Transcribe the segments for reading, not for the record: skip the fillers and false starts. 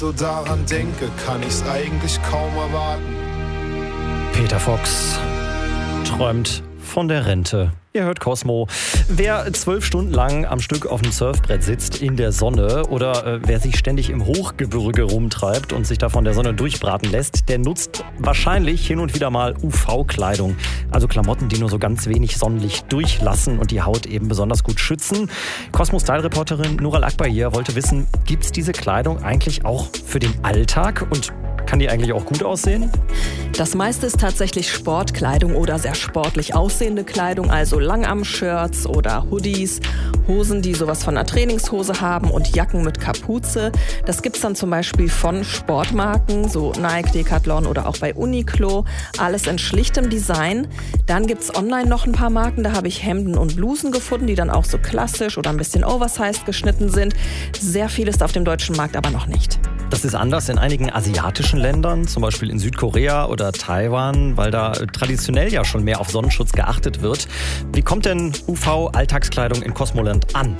So daran denke, kann ich's eigentlich kaum erwarten. Peter Fox träumt von der Rente. Ihr hört Cosmo. Wer 12 Stunden lang am Stück auf dem Surfbrett sitzt in der Sonne oder wer sich ständig im Hochgebirge rumtreibt und sich da von der Sonne durchbraten lässt, der nutzt wahrscheinlich hin und wieder mal UV-Kleidung. Also Klamotten, die nur so ganz wenig Sonnenlicht durchlassen und die Haut eben besonders gut schützen. Cosmo-Style-Reporterin Nural Akbar hier wollte wissen, gibt's diese Kleidung eigentlich auch für den Alltag und kann die eigentlich auch gut aussehen? Das meiste ist tatsächlich Sportkleidung oder sehr sportlich aussehende Kleidung, also Langarm-Shirts oder Hoodies, Hosen, die sowas von einer Trainingshose haben und Jacken mit Kapuze. Das gibt's dann zum Beispiel von Sportmarken, so Nike, Decathlon oder auch bei Uniqlo. Alles in schlichtem Design. Dann gibt's online noch ein paar Marken, da habe ich Hemden und Blusen gefunden, die dann auch so klassisch oder ein bisschen oversized geschnitten sind. Sehr viel ist auf dem deutschen Markt aber noch nicht. Das ist anders in einigen asiatischen Ländern, zum Beispiel in Südkorea oder Taiwan, weil da traditionell ja schon mehr auf Sonnenschutz geachtet wird. Wie kommt denn UV-Alltagskleidung in Cosmoland an?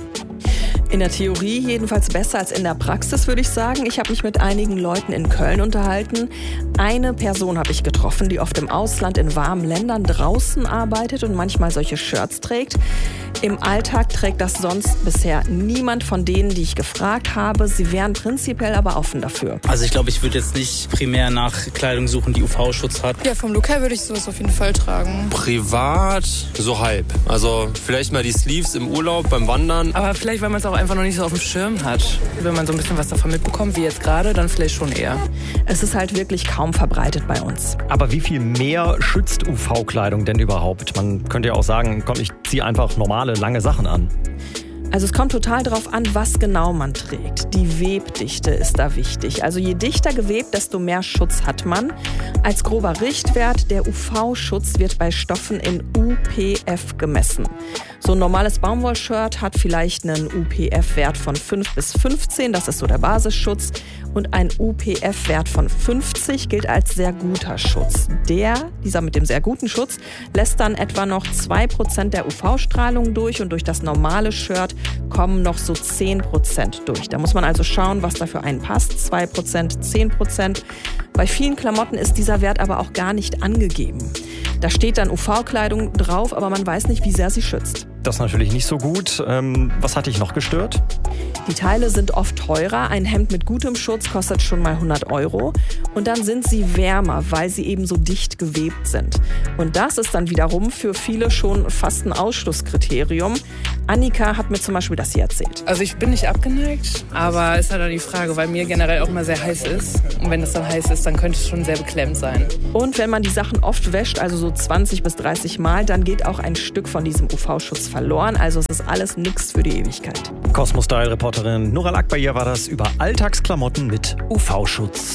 In der Theorie jedenfalls besser als in der Praxis, würde ich sagen. Ich habe mich mit einigen Leuten in Köln unterhalten. Eine Person habe ich getroffen, die oft im Ausland in warmen Ländern draußen arbeitet und manchmal solche Shirts trägt. Im Alltag trägt das sonst bisher niemand von denen, die ich gefragt habe. Sie wären prinzipiell aber offen dafür. Also ich glaube, ich würde jetzt nicht primär nach Kleidung suchen, die UV-Schutz hat. Ja, vom Look her würde ich sowas auf jeden Fall tragen. Privat so halb. Also vielleicht mal die Sleeves im Urlaub beim Wandern. Aber vielleicht, weil man es auch einfach noch nicht so auf dem Schirm hat. Wenn man so ein bisschen was davon mitbekommt, wie jetzt gerade, dann vielleicht schon eher. Es ist halt wirklich kaum verbreitet bei uns. Aber wie viel mehr schützt UV-Kleidung denn überhaupt? Man könnte ja auch sagen, komm, ich ziehe einfach normale, lange Sachen an. Also es kommt total drauf an, was genau man trägt. Die Webdichte ist da wichtig. Also je dichter gewebt, desto mehr Schutz hat man. Als grober Richtwert, der UV-Schutz wird bei Stoffen in UPF gemessen. So ein normales Baumwollshirt hat vielleicht einen UPF-Wert von 5 bis 15, das ist so der Basisschutz. Und ein UPF-Wert von 50 gilt als sehr guter Schutz. Dieser mit dem sehr guten Schutz lässt dann etwa noch 2% der UV-Strahlung durch und durch das normale Shirt kommen noch so 10% durch. Da muss man also schauen, was da für einen passt. 2%, 10%. Bei vielen Klamotten ist dieser Wert aber auch gar nicht angegeben. Da steht dann UV-Kleidung drauf, aber man weiß nicht, wie sehr sie schützt. Das ist natürlich nicht so gut. Was hat dich noch gestört? Die Teile sind oft teurer. Ein Hemd mit gutem Schutz kostet schon mal 100 €. Und dann sind sie wärmer, weil sie eben so dicht gewebt sind. Und das ist dann wiederum für viele schon fast ein Ausschlusskriterium. Annika hat mir zum Beispiel das hier erzählt. Also ich bin nicht abgeneigt, aber ist halt auch die Frage, weil mir generell auch immer sehr heiß ist. Und wenn es dann heiß ist, dann könnte es schon sehr beklemmend sein. Und wenn man die Sachen oft wäscht, also so 20 bis 30 Mal, dann geht auch ein Stück von diesem UV-Schutz verloren. Also es ist alles nichts für die Ewigkeit. Cosmo-Style-Reporterin Nural Akbar hier war das über Alltagsklamotten mit UV-Schutz.